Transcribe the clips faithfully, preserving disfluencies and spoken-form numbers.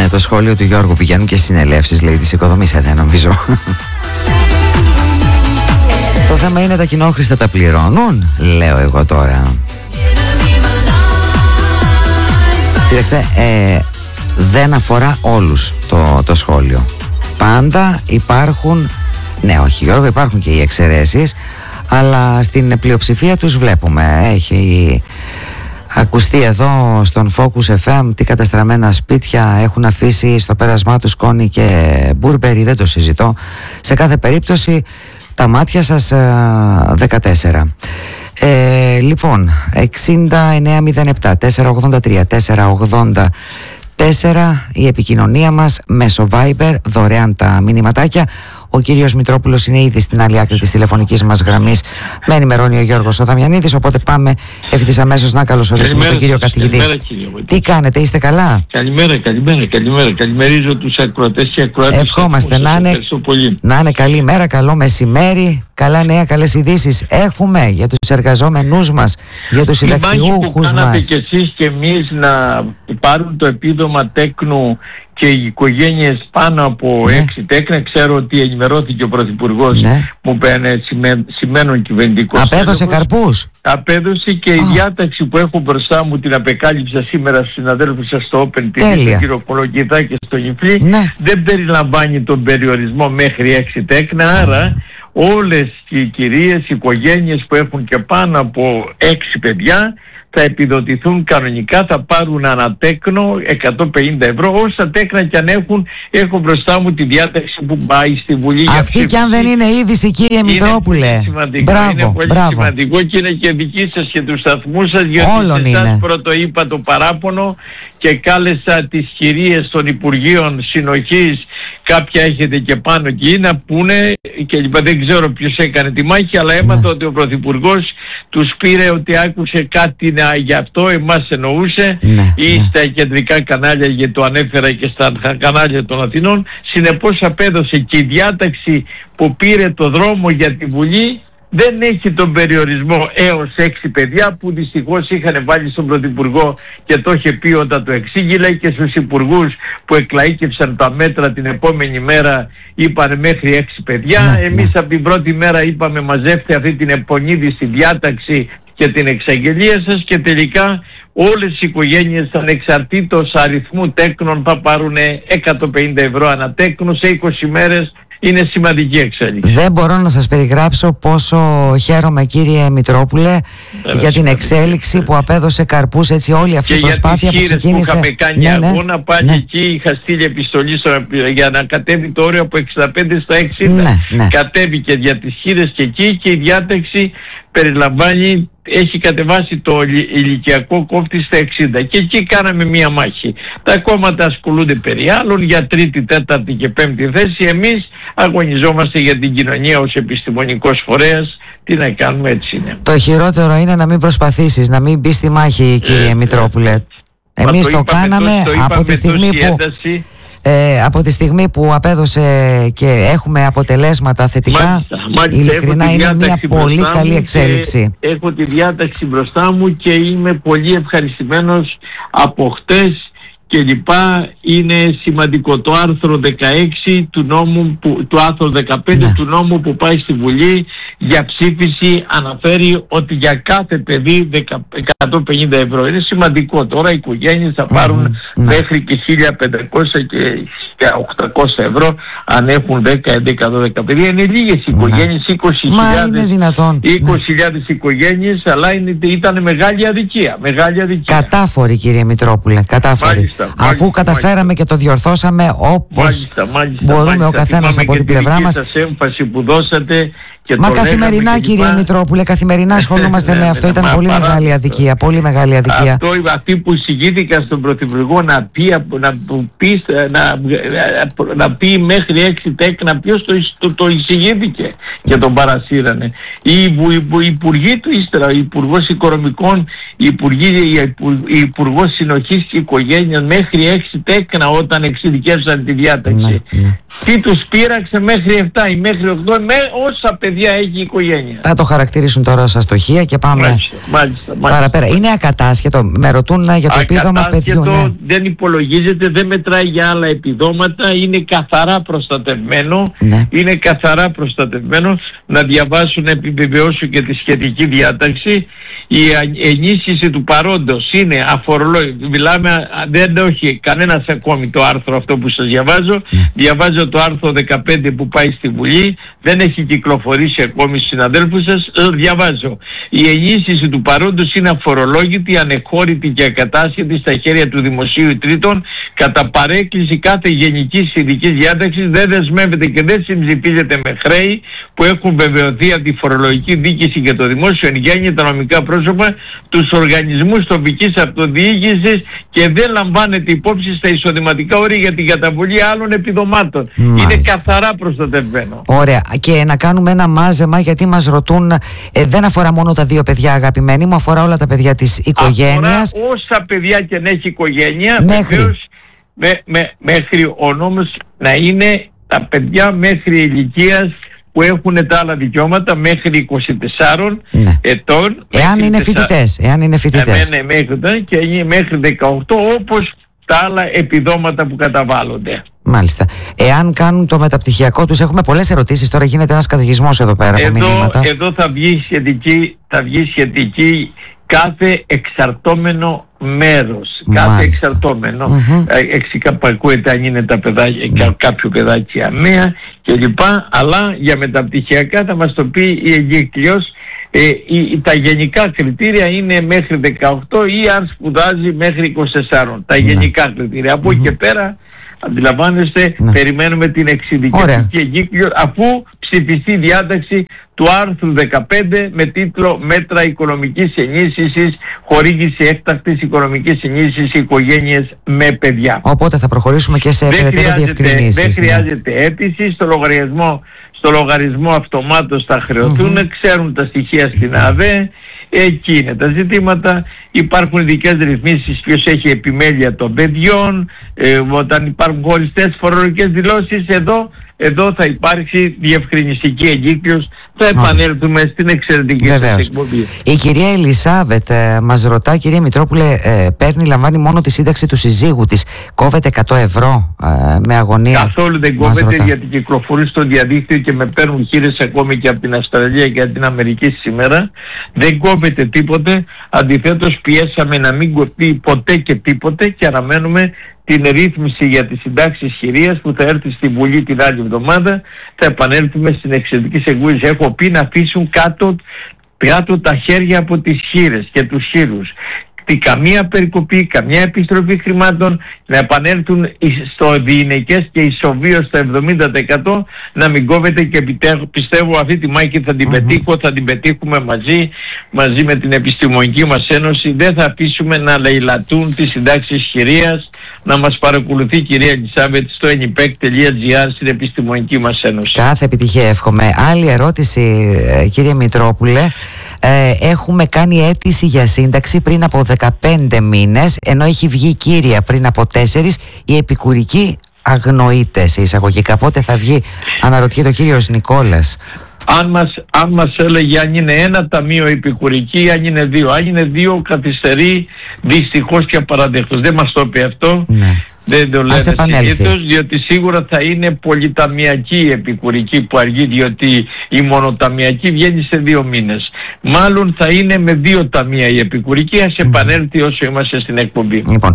το σχόλιο του Γιώργου. Πηγαίνουν και συνελεύσεις, λέει, της οικοδομής. Ε, δεν νομίζω. Το θέμα είναι τα κοινόχρηστα τα πληρώνουν, λέω εγώ τώρα. Κοίταξε, ε, δεν αφορά όλους το, το σχόλιο. Πάντα υπάρχουν, ναι όχι Γιώργο, υπάρχουν και οι εξαιρέσεις, αλλά στην πλειοψηφία τους βλέπουμε. Έχει ακουστεί εδώ στον Focus εφ εμ τι καταστραμμένα σπίτια έχουν αφήσει στο πέρασμά τους Κόνη και Μπούρμπερι, δεν το συζητώ. Σε κάθε περίπτωση τα μάτια σας δεκατέσσερα. Ε, λοιπόν, εξήντα εννέα μηδέν επτά τετρακόσια ογδόντα τρία τετρακόσια ογδόντα τέσσερα η επικοινωνία μας μέσω Viber, δωρεάν τα μηνυματάκια. Ο κύριος Μητρόπουλος είναι ήδη στην άλλη άκρη της τηλεφωνικής μας γραμμής. Με ενημερώνει ο Γιώργος ο Δαμιανίδης, οπότε πάμε ευθύς αμέσως να καλωσορίσουμε τον κύριο καθηγητή. Καλημέρα, κύριε. Τι κάνετε, είστε καλά? Καλημέρα, καλημέρα, καλημέρα. Καλημερίζω τους ακροατές και ακροάτες. Ευχόμαστε να είναι, να είναι καλή μέρα, καλό μεσημέρι, καλά νέα, καλές ειδήσεις έχουμε για τους εργαζόμενούς μας, για τους συνταξιούχους μας. Κάνατε κι εσείς και εμείς να πάρουν το επίδομα τέκνου και οι οικογένειες πάνω από ναι. έξι τέκνα. Ξέρω ότι ενημερώθηκε ο Πρωθυπουργός, ναι. μου πένε σημαίνον κυβερνητικός. Απέδωσε έλεγχος. Καρπούς. Απέδωσε και oh. η διάταξη που έχω μπροστά μου, την απεκάλυψα σήμερα στους συναδέλφους σας στο Open τι βι, στον κύριο Κολοκυθά και στο Νιφλή, ναι. δεν περιλαμβάνει τον περιορισμό μέχρι έξι τέκνα, άρα όλες οι κυρίες, οι οικογένειες που έχουν και πάνω από έξι παιδιά θα επιδοτηθούν κανονικά, θα πάρουν ανατέκνο εκατόν πενήντα ευρώ, όσα τέκνα κι αν έχουν. Έχω μπροστά μου τη διάταξη που πάει στη Βουλή. Αυτή κι αν δεν είναι είδηση, κύριε Μητρόπουλε. Μπράβο, είναι πολύ μπράβο. σημαντικό και είναι και δική σας και του σταθμού σας, γιατί εσάς πρώτο είπα το παράπονο και κάλεσα τις κυρίες των Υπουργείων Συνοχής, κάποια έχετε και πάνω εκεί, να πούνε και λοιπά. Δεν ξέρω ποιος έκανε τη μάχη, αλλά έμαθα ναι. ότι ο Πρωθυπουργός τους πήρε ότι άκουσε κάτι να, γι' αυτό εμάς εννοούσε ναι, ή ναι. στα κεντρικά κανάλια, γιατί το ανέφερα και στα κανάλια των Αθηνών. Συνεπώς απέδωσε και η διάταξη που πήρε το δρόμο για τη Βουλή δεν έχει τον περιορισμό έως έξι παιδιά, που δυστυχώς είχαν βάλει στον Πρωθυπουργό και το είχε πει όταν το εξήγηλε, και στους υπουργούς που εκλαΐκευσαν τα μέτρα την επόμενη μέρα είπαν μέχρι έξι παιδιά. Ναι, Εμείς ναι. από την πρώτη μέρα είπαμε μαζεύτε αυτή την επονίδιστη διάταξη και την εξαγγελία σας, και τελικά όλες οι οικογένειες ανεξαρτήτως αριθμού τέκνων θα πάρουν εκατόν πενήντα ευρώ ανά τέκνο σε είκοσι μέρες. Είναι σημαντική εξέλιξη. Δεν μπορώ να σας περιγράψω πόσο χαίρομαι, κύριε Μητρόπουλε, Έλα, για την εξέλιξη ναι. που απέδωσε καρπούς, έτσι όλη αυτή η προσπάθεια που ξεκίνησε. Και για τις χείρες που είχαμε κάνει ναι, αγώνα πάλι ναι. εκεί, είχα στείλει επιστολή στο, για να κατέβει το όριο από εξήντα πέντε στα εξήντα. Ναι, ναι. Κατέβηκε για τις χείρες και εκεί, και η διάταξη περιλαμβάνει, έχει κατεβάσει το ηλικιακό κόφτη στα εξήντα, και εκεί κάναμε μία μάχη. Τα κόμματα ασχολούνται περί άλλων για τρίτη, τέταρτη και πέμπτη θέση. Εμείς αγωνιζόμαστε για την κοινωνία ως επιστημονικός φορέας. Τι να κάνουμε, έτσι είναι. Το χειρότερο είναι να μην προσπαθήσεις, να μην μπει στη μάχη, κύριε ε, Μητρόπουλε. Εμείς το, το κάναμε το, το από τη στιγμή που... Ε, από τη στιγμή που απέδωσε και έχουμε αποτελέσματα θετικά, μάλιστα, μάλιστα, ειλικρινά είναι μια πολύ καλή εξέλιξη. Έχω τη διάταξη μπροστά μου και είμαι πολύ ευχαριστημένος από χτες και λοιπά. Είναι σημαντικό το άρθρο δεκαέξι του νόμου, που, του άρθρο δεκαπέντε ναι. του νόμου που πάει στη Βουλή για ψήφιση, αναφέρει ότι για κάθε παιδί εκατόν πενήντα ευρώ. Είναι σημαντικό. Τώρα οι οικογένειες θα πάρουν mm, μέχρι ναι. και χίλια πεντακόσια και χίλια οκτακόσια ευρώ αν έχουν δέκα, έντεκα, δώδεκα παιδιά. Είναι λίγες οι οικογένειες, είκοσι χιλιάδες ναι. οικογένειες, αλλά είναι, ήταν μεγάλη αδικία. Μεγάλη αδικία. Κατάφορη, κύριε Μητρόπουλε, κατάφορη. Μάλιστα. Μάλιστα, Αφού μάλιστα, καταφέραμε μάλιστα. και το διορθώσαμε όπως μάλιστα, μάλιστα, μπορούμε μάλιστα, ο καθένας από την πλευρά μας. Σας έμφαση που δώσατε και Μα καθημερινά, κύριε Μητρόπουλε, καθημερινά ασχολούμαστε με αυτό. Ήταν πολύ μεγάλη αδικία. Πολύ μεγάλη αδικία. Αυτό, αυτοί που εισηγήθηκαν στον Πρωθυπουργό να πει, να πει, να, να πει μέχρι έξι τέκνα, ποιος το, το, το εισηγήθηκε και τον παρασύρανε. Οι, οι υπουργοί του ύστερα, ο Υπουργός Οικονομικών, η Υπουργός Συνοχής και Οικογένειας, μέχρι έξι τέκνα όταν εξειδικεύσαν τη διάταξη. Ναι, ναι. Τι τους πείραξε μέχρι επτά ή μέχρι οκτώ, με όσα παιδιά παιδιά έχει οικογένεια. Θα το χαρακτηρίσουν τώρα ως αστοχία και πάμε μάλιστα, μάλιστα, μάλιστα. παραπέρα. Είναι ακατάσχετο, με ρωτούν για το επίδομα παιδιού. Ναι. Δεν υπολογίζεται, δεν μετράει για άλλα επιδόματα, είναι καθαρά προστατευμένο. Ναι. Είναι καθαρά προστατευμένο. Να διαβάσουν, να επιβεβαιώσουν και τη σχετική διάταξη. Η ενίσχυση του παρόντος είναι αφορολόγητη. Μιλάμε, δεν έχει κανένας ακόμη το άρθρο αυτό που σας διαβάζω. Yeah. Διαβάζω το άρθρο δεκαπέντε που πάει στη Βουλή. Δεν έχει κυκλοφορήσει ακόμη στους συναδέλφους σας. Διαβάζω. Η ενίσχυση του παρόντος είναι αφορολόγητη, ανεχώρητη και ακατάσχετη στα χέρια του δημοσίου ή τρίτων. Κατά παρέκκληση κάθε γενικής ειδικής διάταξης δεν δεσμεύεται και δεν συμψηφίζεται με χρέη που έχουν βεβαιωθεί από τη φορολογική δίκηση και το δημόσιο εν γέννη, τα νομικά πρόσωπα, τους οργανισμούς τοπικής αυτοδιοίκησης και δεν λαμβάνεται υπόψη στα εισοδηματικά όρια για την καταβολή άλλων επιδομάτων. Μάλιστα. Είναι καθαρά προστατευμένο. Ωραία. Και να κάνουμε ένα μάζεμα, γιατί μας ρωτούν, ε, δεν αφορά μόνο τα δύο παιδιά, αγαπημένοι μου, αφορά όλα τα παιδιά της οικογένειας. Αφορά όσα παιδιά και να έχει οικογένεια, μέχρι, βεβαίως, με, με, μέχρι ο νόμος να είναι τα παιδιά μέχρι ηλικίας που έχουν τα άλλα δικαιώματα μέχρι είκοσι τεσσάρων ναι. ετών. Εάν είναι φοιτητές. Εάν είναι φοιτητές. Ναι, ναι, μέχρι, και μέχρι δεκαοκτώ, όπως τα άλλα επιδόματα που καταβάλλονται. Μάλιστα. Εάν κάνουν το μεταπτυχιακό τους, έχουμε πολλές ερωτήσεις. Τώρα γίνεται ένας καθηγισμός εδώ πέρα από μηνύματα. Εδώ θα βγει σχετική, θα βγει σχετική κάθε εξαρτώμενο μέρος. Μάλιστα. Κάθε εξαρτώμενο. Mm-hmm. Εξικαπακούεται αν είναι τα παιδάκια, mm. κάποιο παιδάκι αμαία κλπ. Αλλά για μεταπτυχιακά θα μας το πει η εγκύκλειος. Ε, η, τα γενικά κριτήρια είναι μέχρι δεκαοκτώ ή αν σπουδάζει μέχρι είκοσι τέσσερα. Τα γενικά mm. κριτήρια. Από εκεί mm-hmm. και πέρα, αντιλαμβάνεστε, ναι. περιμένουμε την εξειδικευτική εγκύκλιο αφού ψηφιστεί διάταξη του άρθρου δεκαπέντε με τίτλο «Μέτρα οικονομικής ενίσχυσης, χορήγηση έκτακτης οικονομικής ενίσχυσης οικογένειες με παιδιά». Οπότε θα προχωρήσουμε και σε περαιτέρω διευκρινήσεις. Δεν χρειάζεται ναι. αίτηση, στο λογαριασμό, στο λογαριασμό αυτομάτως θα χρεωθούν, mm-hmm. ξέρουν τα στοιχεία στην ΑΔΕ. Εκεί είναι τα ζητήματα. Υπάρχουν ειδικές ρυθμίσεις ποιος έχει επιμέλεια των παιδιών, ε, όταν υπάρχουν χωριστές φορολογικές δηλώσεις. Εδώ, εδώ θα υπάρξει διευκρινιστική εγκύκλειος. Θα επανέλθουμε στην εξαιρετική εκπομπή. Η κυρία Ελισάβετ ε, μας ρωτά, κυρία Μητρόπουλε, ε, παίρνει, λαμβάνει μόνο τη σύνταξη του συζύγου της. Κόβεται εκατό ευρώ ε, με αγωνία? Καθόλου δεν κόβεται, γιατί κυκλοφορεί στο διαδίκτυο και με παίρνουν χείρες ακόμη και από την Αυστραλία και από την Αμερική σήμερα. Δεν κόβεται τίποτε. Αντιθέτως πιέσαμε να μην κοπεί ποτέ και τίποτε και αναμένουμε την ρύθμιση για τις συντάξεις χειρίας που θα έρθει στη Βουλή την άλλη εβδομάδα. Θα επανέλθουμε στην εξαιρετική εκπομπή. Έχω πει να αφήσουν κάτω, κάτω τα χέρια από τις χείρες και τους χείρους. Καμία περικοπή, καμία επιστροφή χρημάτων, να επανέλθουν στο διηνεκές και ισοβίως στο εβδομήντα τοις εκατό, να μην κόβεται, και πιστεύω αυτή τη μάχη θα την mm-hmm. πετύχω, θα την πετύχουμε μαζί, μαζί με την επιστημονική μας ένωση. Δεν θα αφήσουμε να λαιλατούν τις συντάξεις χειρίας. Να μας παρακολουθεί η κυρία Ελισάβετ στο ενιπεκ τελεία τζι άρ στην επιστημονική μας ένωση. Κάθε επιτυχία εύχομαι. Άλλη ερώτηση, κύριε Μητρόπουλε. Ε, έχουμε κάνει αίτηση για σύνταξη πριν από δεκαπέντε μήνες, ενώ έχει βγει κύρια πριν από τέσσερις. Η επικουρική αγνοείται σε εισαγωγικά. Πότε θα βγει, αναρωτιέται ο κύριος Νικόλας. Αν μας, αν μας έλεγε αν είναι ένα ταμείο επικουρική ή αν είναι δύο. Αν είναι δύο, καθυστερεί δυστυχώς και απαραδεκτός. Δεν μας το πει αυτό. Ναι. Δεν το λένε συνήθως, διότι σίγουρα θα είναι πολυταμιακή η επικουρική που αργεί, διότι η μονοταμιακή βγαίνει σε δύο μήνες. Μάλλον θα είναι με δύο ταμεία η επικουρική. Ας επανέλθει όσο είμαστε στην εκπομπή. Λοιπόν,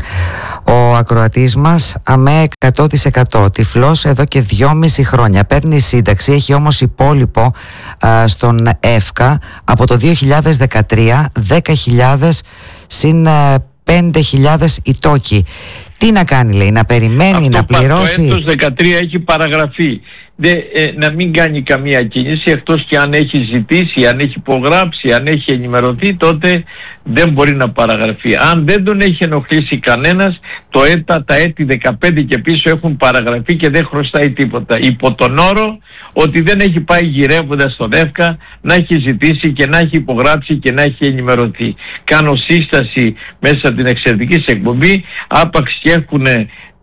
ο ακροατής μας ΑΜΕ εκατό τοις εκατό, τυφλός εδώ και δυόμιση χρόνια, παίρνει σύνταξη, έχει όμως υπόλοιπο α, στον ΕΦΚΑ από το δύο χιλιάδες δεκατρία δέκα χιλιάδες συν πέντε χιλιάδες οι τόκοι. Τι να κάνει, λέει, να περιμένει, αυτό, να πληρώσει? Το έτος δεκατρία έχει παραγραφεί. Δε, ε, να μην κάνει καμία κίνηση, εκτός και αν έχει ζητήσει, αν έχει υπογράψει, αν έχει ενημερωθεί, τότε δεν μπορεί να παραγραφεί. Αν δεν τον έχει ενοχλήσει κανένας, το έτα, τα έτη δεκαπέντε και πίσω έχουν παραγραφεί και δεν χρωστάει τίποτα. Υπό τον όρο ότι δεν έχει πάει γυρεύοντας στον ΕΦΚΑ, να έχει ζητήσει και να έχει υπογράψει και να έχει ενημερωθεί. Κάνω σύσταση μέσα από την εξαιρετική εκπομπή, άπαξ και έχουν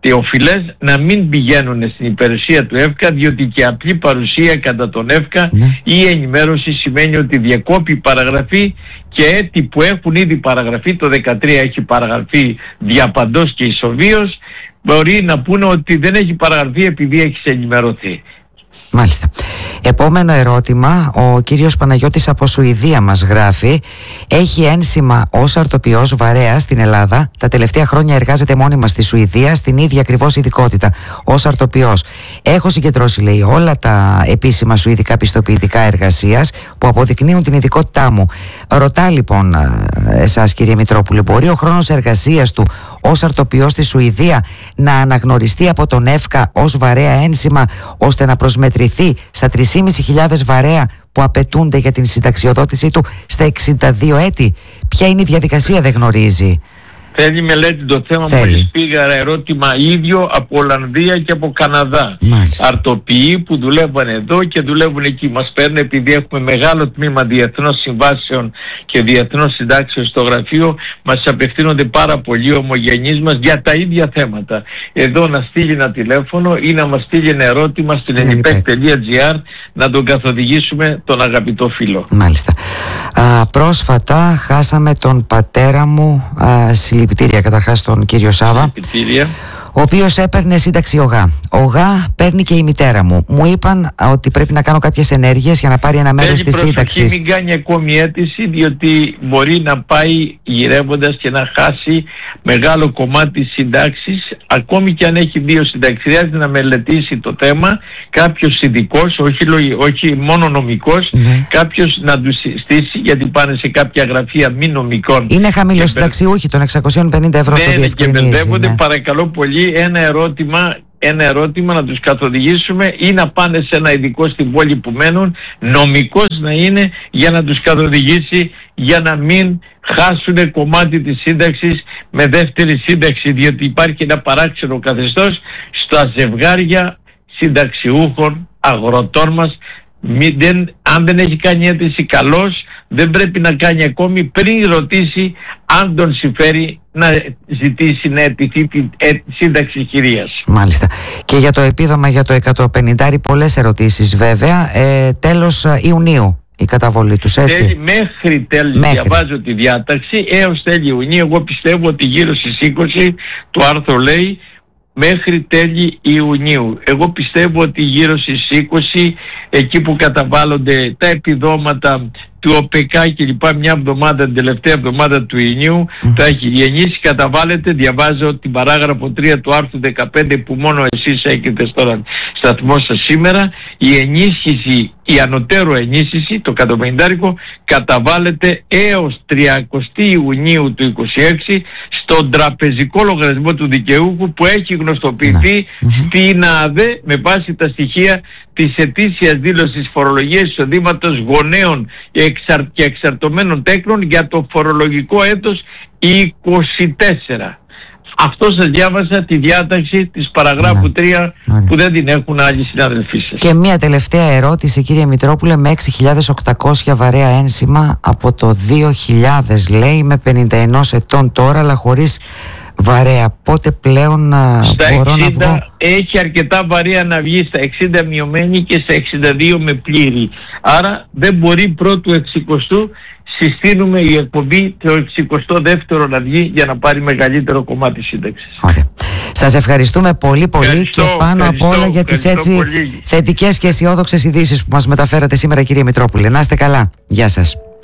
οφειλές να μην πηγαίνουν στην υπηρεσία του ΕΦΚΑ, διότι και απλή παρουσία κατά τον ΕΦΚΑ ναι. ή ενημέρωση σημαίνει ότι διακόπει παραγραφή, και έτη που έχουν ήδη παραγραφεί, το δεκατρία έχει παραγραφεί διαπαντός και ισοβίως, μπορεί να πούνε ότι δεν έχει παραγραφεί επειδή έχεις ενημερωθεί. Μάλιστα. Επόμενο ερώτημα, ο κύριος Παναγιώτης από Σουηδία μας γράφει: έχει ένσημα ως αρτοποιός βαρέας στην Ελλάδα. Τα τελευταία χρόνια εργάζεται μόνιμα στη Σουηδία στην ίδια ακριβώς ειδικότητα ως αρτοποιός. Έχω συγκεντρώσει, λέει, όλα τα επίσημα σουηδικά πιστοποιητικά εργασίας που αποδεικνύουν την ειδικότητά μου. Ρωτά λοιπόν εσάς, κύριε Μητρόπουλε, μπορεί ο χρόνος εργασίας του ως αρτοποιός στη Σουηδία να αναγνωριστεί από τον ΕΦΚΑ ως βαρέα ένσημα, ώστε να προσμετρηθεί στα τρεις χιλιάδες πεντακόσια βαρέα που απαιτούνται για την συνταξιοδότησή του στα εξήντα δύο έτη? Ποια είναι η διαδικασία, δεν γνωρίζει. Θέλει μελέτη το θέμα. Μόλις πήγα ερώτημα ίδιο από Ολλανδία και από Καναδά. Μάλιστα. Αρτοποιοί που δουλεύουν εδώ και δουλεύουν εκεί. Μας παίρνουν επειδή έχουμε μεγάλο τμήμα διεθνών συμβάσεων και διεθνών συντάξεων στο γραφείο. Μας απευθύνονται πάρα πολλοί ομογενείς μας για τα ίδια θέματα. Εδώ να στείλει ένα τηλέφωνο ή να μας στείλει ένα ερώτημα στην ενιπεκ τελεία τζι άρ να τον καθοδηγήσουμε τον αγαπητό φίλο. Μάλιστα. Α, πρόσφατα χάσαμε τον πατέρα μου. Α, Συλληπιτήρια καταρχάς στον κύριο Σάβα, ο οποίος έπαιρνε σύνταξη ΟΓΑ. ΟΓΑ παίρνει και η μητέρα μου. Μου είπαν ότι πρέπει να κάνω κάποιες ενέργειες για να πάρει ένα μέρος της σύνταξης. Μην κάνει ακόμη αίτηση, διότι μπορεί να πάει γυρεύοντας και να χάσει μεγάλο κομμάτι της συντάξης, ακόμη και αν έχει δύο συντάξεις. Χρειάζεται να μελετήσει το θέμα κάποιος ειδικός, όχι, όχι μόνο νομικός, ναι. κάποιος να του στήσει, γιατί πάνε σε κάποια γραφεία μη νομικών. Είναι χαμηλοσυνταξιούχοι των εξακόσια πενήντα ευρώ, ναι, το διευκρινίζει. Και μπερδεύονται, ναι. Παρακαλώ πολύ, ένα ερώτημα, ένα ερώτημα να τους καθοδηγήσουμε ή να πάνε σε ένα ειδικό στην πόλη που μένουν, νομικός να είναι, για να τους καθοδηγήσει, για να μην χάσουν κομμάτι της σύνταξης με δεύτερη σύνταξη, διότι υπάρχει ένα παράξενο καθεστώς στα ζευγάρια συνταξιούχων αγροτών μας. Μη, δεν, αν δεν έχει κάνει αίτηση, καλώς, δεν πρέπει να κάνει ακόμη πριν ρωτήσει αν τον συμφέρει να ζητήσει να αιτηθεί τη σύνταξη χειρίας. Μάλιστα. Και για το επίδομα για το εκατόν πενήντα, πολλές ερωτήσεις βέβαια. Ε, τέλος Ιουνίου η καταβολή τους, έτσι. Τέλει, μέχρι τέλη, μέχρι. Διαβάζω τη διάταξη, έως τέλη Ιουνίου. Εγώ πιστεύω ότι γύρω στις είκοσι, το άρθρο λέει, μέχρι τέλη Ιουνίου. Εγώ πιστεύω ότι γύρω στις είκοσι, εκεί που καταβάλλονται τα επιδόματα του ΟΠΕΚΑ και λοιπά, μια εβδομάδα, την τελευταία εβδομάδα του Ιουνίου, mm. θα έχει. Η ενίσχυση καταβάλλεται, διαβάζω την παράγραφο τρία του άρθρου δεκαπέντε που μόνο εσείς έχετε στο σταθμό σας σήμερα. Η ενίσχυση, η ανωτέρω ενίσχυση, το εκατοπενηντάρικο, καταβάλλεται έως τριάντα Ιουνίου του είκοσι έξι στον τραπεζικό λογαριασμό του δικαιούχου που έχει γνωστοποιηθεί mm. στην ΑΔΕ με βάση τα στοιχεία της ετήσιας δήλωσης φορολογίας εισοδήματος γονέων και εξαρτωμένων τέκνων για το φορολογικό έτος είκοσι τέσσερα. Αυτό σας διάβασα τη διάταξη της παραγράφου ναι. τρία ναι. που δεν την έχουν άλλοι συνάδελφοί σας. Και μια τελευταία ερώτηση, κύριε Μητρόπουλε, με έξι χιλιάδες οκτακόσια βαρέα ένσημα από το δύο χιλιάδες, λέει, με πενήντα ένα ετών τώρα, αλλά χωρίς βαρέα. Πότε πλέον στα μπορώ εξήντα να βγω? Έχει αρκετά βαρέα να βγει, στα εξήντα μειωμένη και στα εξήντα δύο με πλήρη. Άρα δεν μπορεί πρώτου εξηκοστού, συστήνουμε η εκπομπή το εξηκοστό δεύτερο να βγει για να πάρει μεγαλύτερο κομμάτι σύνταξης. Ωραία. Σας ευχαριστούμε πολύ πολύ ευχαριστώ, και πάνω απ' όλα για τις έτσι πολύ θετικές και αισιόδοξες ειδήσεις που μας μεταφέρατε σήμερα, κύριε Μητρόπουλε. Να είστε καλά. Γεια σας.